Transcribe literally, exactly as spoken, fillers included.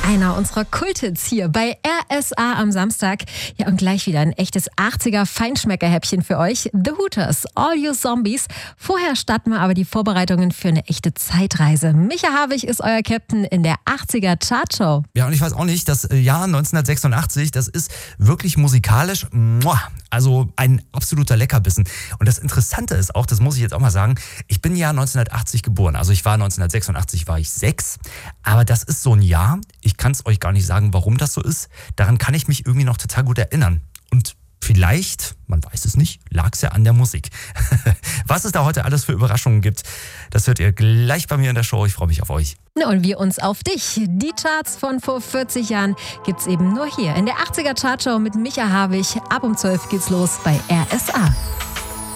Einer unserer Kulthits hier bei R S A am Samstag. Ja, und gleich wieder ein echtes achtziger-Feinschmecker-Häppchen für euch. The Hooters, All You Zombies. Vorher starten wir aber die Vorbereitungen für eine echte Zeitreise. Micha Havig ist euer Captain in der achtziger-Chartshow. Ja, und ich weiß auch nicht, das Jahr neunzehnhundertsechsundachtzig, das ist wirklich musikalisch, muah, also ein absoluter Leckerbissen. Und das Interessante ist auch, das muss ich jetzt auch mal sagen, ich bin ja neunzehnhundertachtzig geboren. Also ich war neunzehnhundertsechsundachtzig, war ich sechs. Aber das ist so ein Jahr, ich kann es euch gar nicht sagen, warum das so ist. Daran kann ich mich irgendwie noch total gut erinnern. Und vielleicht, man weiß es nicht, lag es ja an der Musik. Was es da heute alles für Überraschungen gibt, das hört ihr gleich bei mir in der Show. Ich freue mich auf euch. Und wir uns auf dich. Die Charts von vor vierzig Jahren gibt's eben nur hier in der achtziger-Chartshow mit Micha Havig. Ab um zwölf geht's los bei R S A.